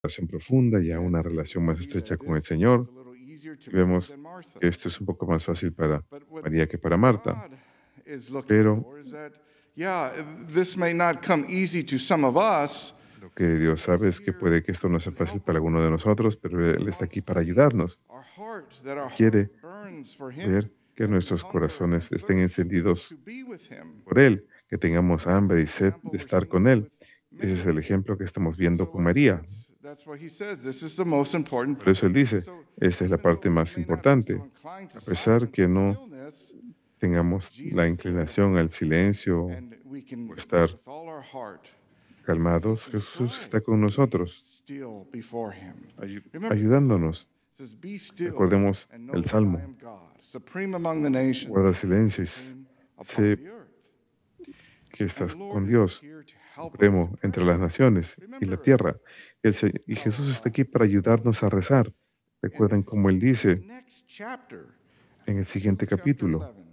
relación profunda y a una relación más estrecha con el Señor. Vemos que esto es un poco más fácil para María que para Marta, pero This may not come easy to some of us. lo que Dios sabe es que puede que esto no sea fácil para alguno de nosotros, pero Él está aquí para ayudarnos. That our heart Quiere burns for him, ver que that we nuestros hunger corazones and estén thirst encendidos to be with him. por Él, que tengamos That's hambre the y sed example de we're estar con seeing Él. with Ese es el Mary. ejemplo que estamos And viendo so con María. that's why he says this is the most important Por eso part. Él dice, So esta es la even though parte we más may not be so importante. inclined to A pesar silence que and no stillness, tengamos la Jesus is there. inclinación al silencio And we o can, estar with all our heart, seek calmados, Jesús and está con strive to be nosotros, still before him. Remember the psalm. ayudándonos. It says, "Be still Recordemos and know el that I Salmo, am God, supreme among the nations, guarda silencio y supreme upon sé the earth." que And estás the con Lord is Dios, here to help us to supremo entre las pray. naciones y la Remember tierra. Y how Jesús está aquí para ayudarnos a rezar. in Recuerden como Él the dice next chapter, en el Luke siguiente chapter capítulo, 11,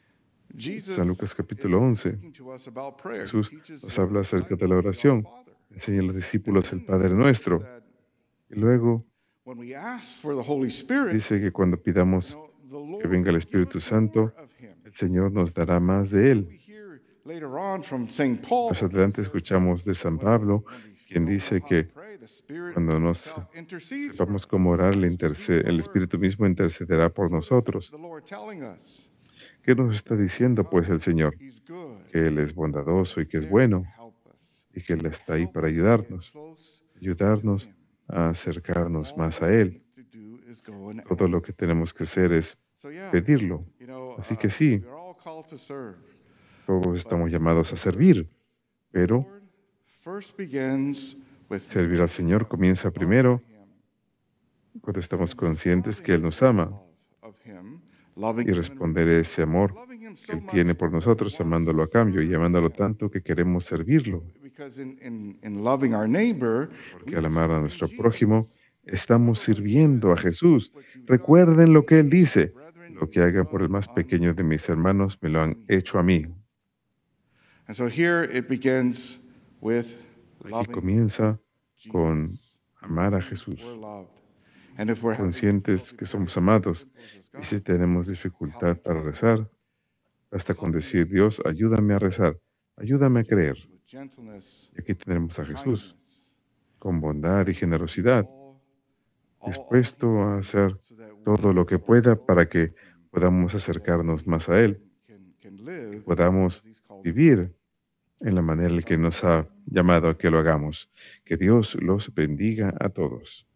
San Jesus Lucas is capítulo 11, speaking to us about prayer. He Jesús teaches nos the habla acerca de la disciples the Our oración, Father. enseña a los And discípulos el then Padre he says Nuestro. that Y luego when we ask for the Holy Spirit, dice que cuando pidamos the que Lord venga el will give Espíritu us more Santo, of him. el Señor nos dará más de And Él. we hear later on from St. Más Paul who adelante says that escuchamos de San when Pablo, we quien don't know dice how to que pray, the Spirit cuando no himself intercedes for sepamos us. cómo orar, Says to do the el word. Espíritu mismo intercederá por So what is nosotros. the Lord telling us? ¿Qué nos está That he's diciendo pues kind, el Señor? he's good, Que Él es and bondadoso y he's que es there to bueno help us, y que Él to está ahí help para us to get ayudarnos, close to ayudarnos him. a And acercarnos all más we a Él. need to do is go and Todo lo ask. que tenemos que hacer es So yeah, pedirlo. Así que sí, we're all called to serve. todos But estamos llamados to a serve servir, the pero Lord first begins with servir al making Señor our comienza love for primero him cuando and estamos then conscientes que responding Él to nos this ama love of him, loving y him in responder a return, ese amor loving him que so Él tiene much por that we nosotros, want to amándolo a cambio y serve amándolo him. tanto que queremos servirlo. Because in loving our neighbor, Porque we al are amar a serving nuestro prójimo, Jesus. estamos Remember what he says, sirviendo a Jesús. what you've done for the Recuerden lo que least Él of my dice, brethren, lo que you've hagan por el done más pequeño de mis hermanos, me lo unto han me. hecho a mí. And so here it begins with Aquí loving comienza con Jesus, amar a knowing we're Jesús, loved. And if we're having conscientes difficulty que praying, somos it's as amados. simple as Y God, si tenemos help me dificultad to para pray. rezar, basta con Help me decir, to pray. Dios, ayúdame a rezar, ayúdame a creer. Jesus with gentleness, Y aquí tenemos a with Jesús, kindness, con bondad y ready to do generosidad, all he dispuesto a can hacer so that todo we lo que draw pueda close para to que him, podamos so that acercarnos we más a Él can y live as podamos he's called us to live. vivir en la manera en que nos ha llamado a que lo hagamos. Que Dios los bendiga a todos.